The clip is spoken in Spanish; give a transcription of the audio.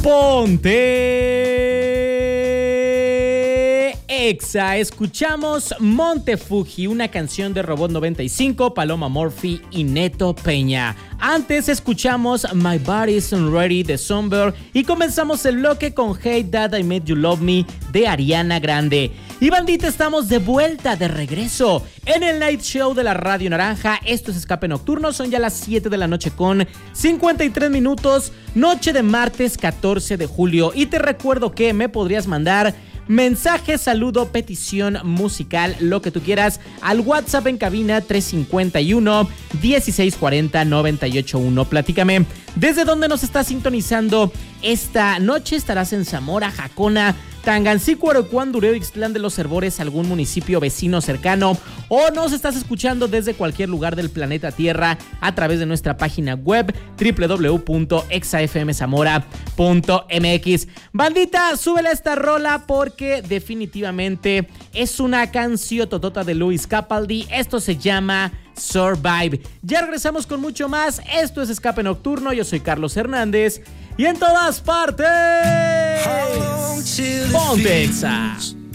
Ponte Exa. Escuchamos Montefuji, una canción de Robot 95, Paloma Murphy y Neto Peña. Antes escuchamos My Body Isn't Ready de Somber y comenzamos el bloque con Hey Dad I Made You Love Me de Ariana Grande. Y bandita, estamos de vuelta, de regreso en el Night Show de la Radio Naranja. Esto es Escape Nocturno, son ya las 7 de la noche con 53 minutos, noche de martes 14 de julio. Y te recuerdo que me podrías mandar mensaje, saludo, petición musical, lo que tú quieras, al WhatsApp en cabina 351-1640-981. Platícame, ¿desde dónde nos estás sintonizando esta noche? ¿Estarás en Zamora, Jacona, Tangancícuaro, Arocuán, Dureo, Ixtlán de los Herbores, algún municipio vecino cercano? ¿O nos estás escuchando desde cualquier lugar del planeta Tierra a través de nuestra página web www.exafmzamora.mx? Bandita, súbele esta rola porque definitivamente es una canción totota de Luis Capaldi. Esto se llama Survive. Ya regresamos con mucho más. Esto es Escape Nocturno. Yo soy Carlos Hernández y en todas partes Ponte Exa.